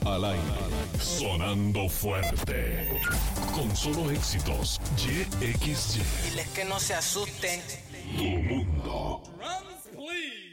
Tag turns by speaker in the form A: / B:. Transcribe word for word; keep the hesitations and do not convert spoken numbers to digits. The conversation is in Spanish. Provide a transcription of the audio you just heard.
A: Al aire, sonando fuerte. Con solo éxitos. Y X Y.
B: Diles que no se asusten.
A: Tu mundo.
C: Drums, please.